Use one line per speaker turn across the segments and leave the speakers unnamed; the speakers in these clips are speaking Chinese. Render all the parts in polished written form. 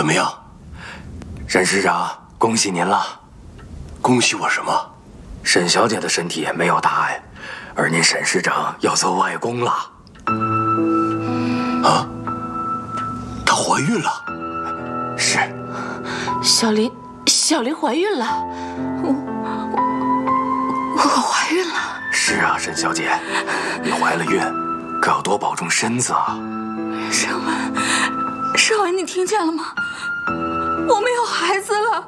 么样？
沈师长，恭喜您了！
恭喜我什么？
沈小姐的身体没有大碍，而您沈师长要做外公了。
啊？她怀孕了？
是。
小林怀孕了，我怀孕了。
是啊，沈小姐，你怀了孕，可要多保重身子啊。
盛文，你听见了吗？我们有孩子了。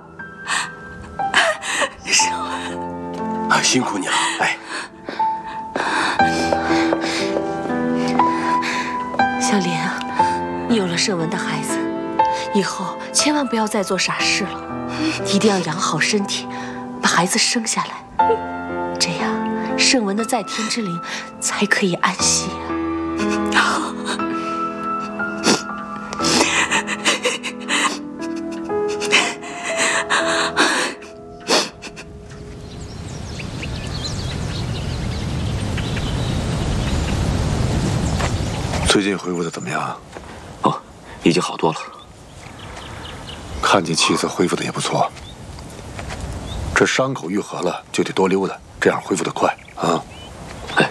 盛文，
啊，辛苦你了。哎，
小林啊，你有了盛文的孩子，以后千万不要再做傻事了，一定要养好身体，把孩子生下来，这样盛文的在天之灵才可以安息啊。
最近恢复的怎么样？
哦，已经好多了。
看见气色恢复的也不错。这伤口愈合了，就得多溜达，这样恢复的快啊。
哎，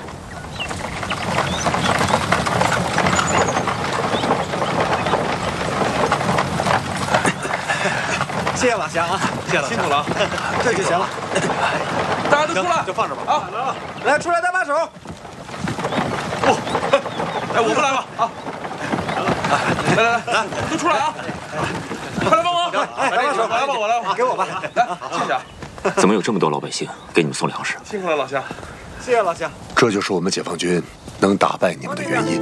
谢谢老乡啊，谢谢老乡，辛苦了啊，这就行了。大家都出来，就放这吧啊！来，出来搭把手。不，哎，我不来了啊！来，都出来啊！快来帮忙！哎，搭把手，我来吧，给我吧。来，谢谢啊。
怎么有这么多老百姓给你们送粮食？
辛苦了，老乡。谢谢老乡。
这就是我们解放军能打败你们的原因。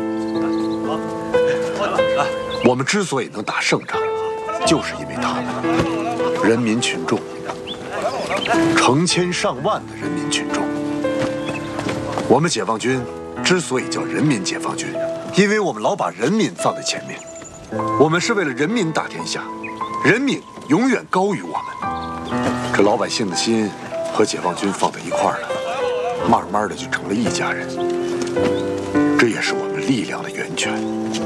我们之所以能打胜仗，就是因为他们，人民群众，成千上万的人民群众。我们解放军之所以叫人民解放军，因为我们老把人民放在前面。我们是为了人民打天下，人民永远高于我们。这老百姓的心和解放军放在一块儿了，慢慢的就成了一家人。这也是我们力量的源泉。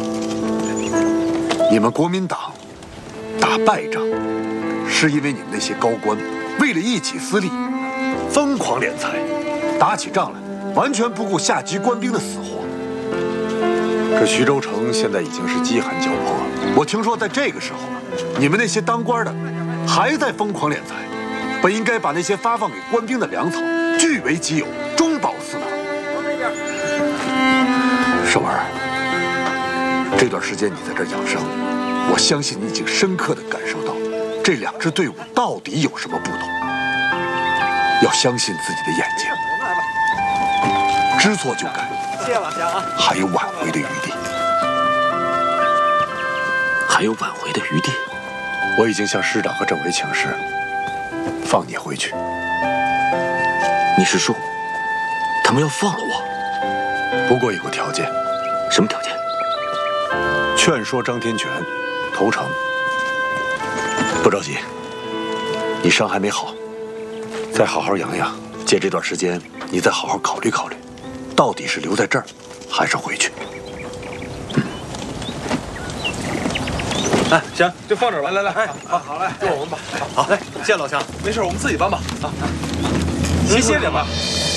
你们国民党打败仗，是因为你们那些高官为了一己私利，疯狂敛财，打起仗来完全不顾下级官兵的死活。这徐州城现在已经是饥寒交迫，我听说在这个时候，你们那些当官的还在疯狂敛财，本应该把那些发放给官兵的粮草据为己有，中饱私囊。盛文，这段时间你在这养伤，我相信你已经深刻地感受到这两支队伍到底有什么不同。要相信自己的眼睛，知错就改，
谢谢老乡啊，
还有挽回的余地。
还有挽回的余地。
我已经向师长和政委请示，放你回去。
你是说，他们要放了我？
不过有个条件。
什么条件？
劝说张天全投诚。不着急，你伤还没好，再好好养养。借这段时间，你再好好考虑考虑，到底是留在这儿，还是回去？
哎，行，就放这儿吧。来，哎，好嘞，就我们吧。好，来，谢谢老乡。没事，我们自己搬吧。啊，您歇着吧。